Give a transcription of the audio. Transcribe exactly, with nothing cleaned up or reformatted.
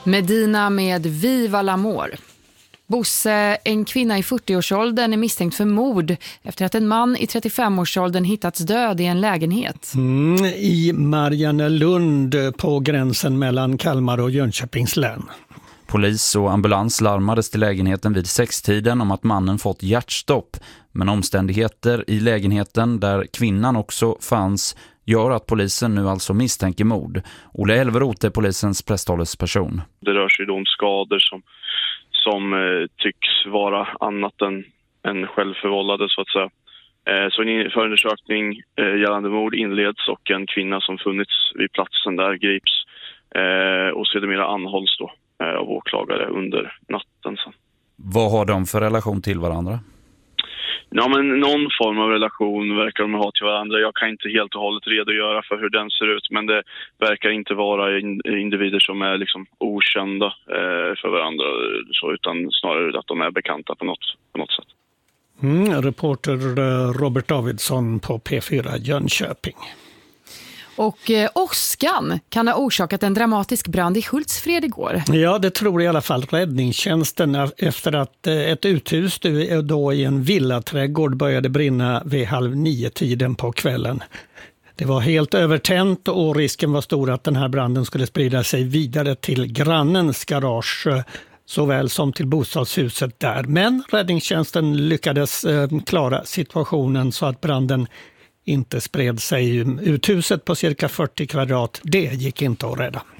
Medina med Viva l'Amour. Bosse, en kvinna i fyrtioårsåldern, är misstänkt för mord efter att en man i trettiofemårsåldern hittats död i en lägenhet. Mm, I Mariannelund på gränsen mellan Kalmar och Jönköpings län. Polis och ambulans larmades till lägenheten vid sextiden om att mannen fått hjärtstopp. Men omständigheter i lägenheten där kvinnan också fanns gör att polisen nu alltså misstänker mord. Olle Elveroth är polisens presstalesperson. Det rör sig då om skador som, som eh, tycks vara annat än, än självförvållade så att säga. Eh, så en förundersökning eh, gällande mord inleds och en kvinna som funnits vid platsen där grips eh, och sedermera anhålls då eh, av åklagare under natten sen. Vad har de för relation till varandra? Ja, men någon form av relation verkar de ha till varandra. Jag kan inte helt och hållet redogöra för hur den ser ut, men det verkar inte vara individer som är liksom okända eh, för varandra, så, utan snarare att de är bekanta på något, på något sätt. Mm, reporter Robert Davidsson på P fyra Jönköping. Och eh, åskan kan ha orsakat en dramatisk brand i Hultsfred igår. Ja, det tror i alla fall räddningstjänsten efter att eh, ett uthus då i en villaträdgård började brinna vid halv nio tiden på kvällen. Det var helt övertänt och risken var stor att den här branden skulle sprida sig vidare till grannens garage såväl som till bostadshuset där. Men räddningstjänsten lyckades eh, klara situationen så att branden inte spred sig ut huset på cirka fyrtio kvadrat. Det gick inte att rädda.